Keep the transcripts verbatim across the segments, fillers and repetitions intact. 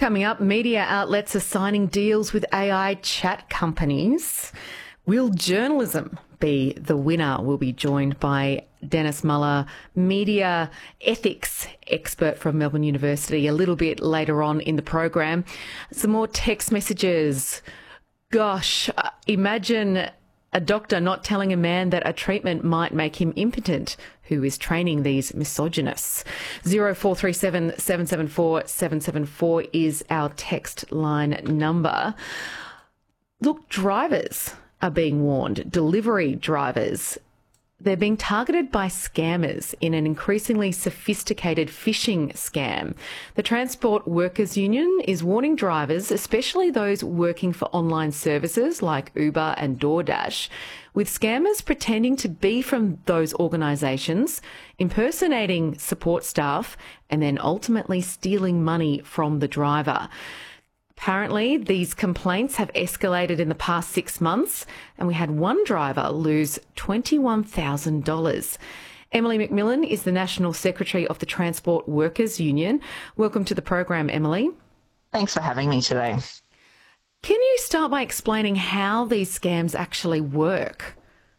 Coming up, media outlets are signing deals with A I chat companies. Will journalism be the winner? We'll be joined by Dennis Muller, media ethics expert from Melbourne University, a little bit later on in the program. Some more text messages. Gosh, imagine a doctor not telling a man that a treatment might make him impotent. Who is training these misogynists? zero four three seven, seven seven four, seven seven four is our text line number. Look, drivers are being warned. Delivery drivers, they're being targeted by scammers in an increasingly sophisticated phishing scam. The Transport Workers Union is warning drivers, especially those working for online services like Uber and DoorDash, with scammers pretending to be from those organisations, impersonating support staff, and then ultimately stealing money from the driver. Apparently, these complaints have escalated in the past six months, and we had one driver lose twenty-one thousand dollars. Emily McMillan is the National Secretary of the Transport Workers Union. Welcome to the program, Emily. Thanks for having me today. Can you start by explaining how these scams actually work?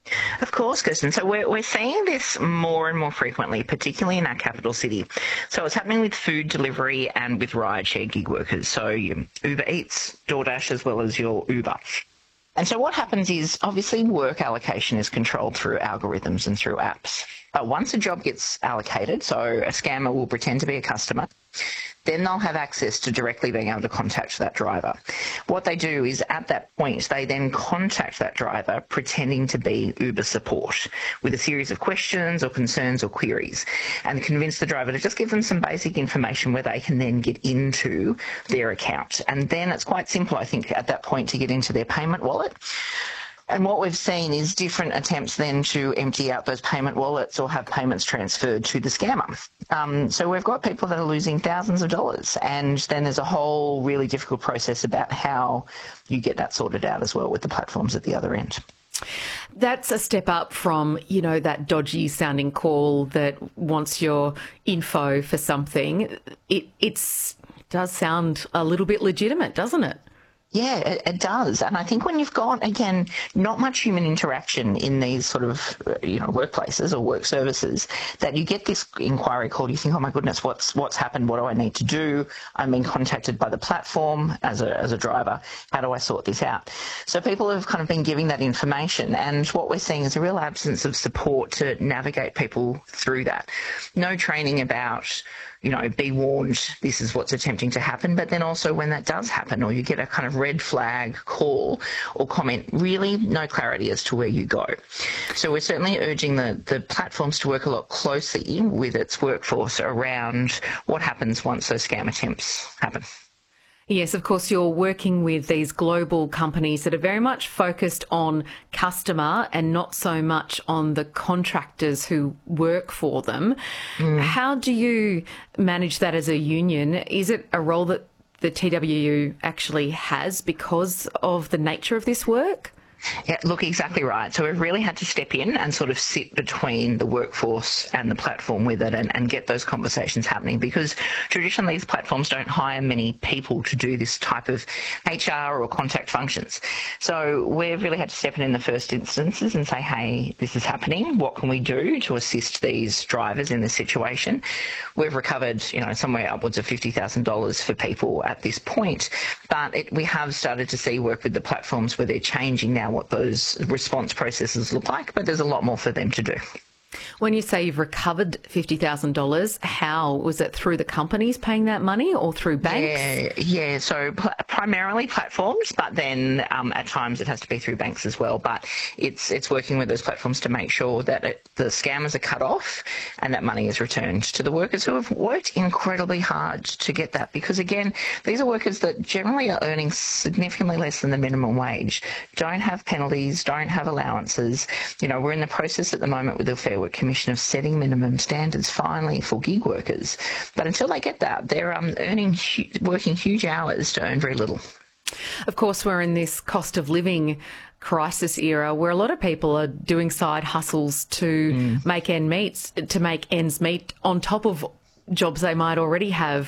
Of course, Kirsten. So we're, we're seeing this more and more frequently, particularly in our capital city. So it's happening with food delivery and with rideshare gig workers. So you, Uber Eats, DoorDash, as well as your Uber. And so what happens is, obviously, work allocation is controlled through algorithms and through apps. But once a job gets allocated, so a scammer will pretend to be a customer, then they'll have access to directly being able to contact that driver. What they do is, at that point, they then contact that driver pretending to be Uber support with a series of questions or concerns or queries, and convince the driver to just give them some basic information where they can then get into their account. And then it's quite simple, I think, at that point to get into their payment wallet. And what we've seen is different attempts then to empty out those payment wallets or have payments transferred to the scammer. Um, so we've got people that are losing thousands of dollars, and then there's a whole really difficult process about how you get that sorted out as well with the platforms at the other end. That's a step up from, you know, that dodgy sounding call that wants your info for something. It it's, does sound a little bit legitimate, doesn't it? Yeah, it, it does. And I think when you've got, again, not much human interaction in these sort of, you know, workplaces or work services, that you get this inquiry call, you think, oh my goodness, what's what's happened? What do I need to do? I'm being contacted by the platform as a as a driver. How do I sort this out? So people have kind of been giving that information, and what we're seeing is a real absence of support to navigate people through that. No training about, you know, be warned, this is what's attempting to happen. But then also when that does happen, or you get a kind of red flag call or comment, really no clarity as to where you go. So we're certainly urging the, the platforms to work a lot closely with its workforce around what happens once those scam attempts happen. Yes, of course, you're working with these global companies that are very much focused on customer and not so much on the contractors who work for them. Mm. How do you manage that as a union? Is it a role that the T W U actually has because of the nature of this work? Yeah, look, exactly right. So we've really had to step in and sort of sit between the workforce and the platform with it and, and get those conversations happening, because traditionally these platforms don't hire many people to do this type of H R or contact functions. So we've really had to step in in the first instances and say, hey, this is happening. What can we do to assist these drivers in this situation? We've recovered, you know, somewhere upwards of fifty thousand dollars for people at this point, but it, we have started to see work with the platforms where they're changing now what those response processes look like, but there's a lot more for them to do. When you say you've recovered fifty thousand dollars, how was it? Through the companies paying that money or through banks? Yeah, yeah. So pl- primarily platforms, but then um, at times it has to be through banks as well. But it's it's working with those platforms to make sure that it, the scammers are cut off and that money is returned to the workers who have worked incredibly hard to get that. Because again, these are workers that generally are earning significantly less than the minimum wage, don't have penalties, don't have allowances. You know, we're in the process at the moment with the Fair Work Commission of setting minimum standards finally for gig workers. But until they get that, they're um, earning, working huge hours to earn very little. Of course, we're in this cost of living crisis era where a lot of people are doing side hustles to mm. make ends meet, to make ends meet on top of jobs they might already have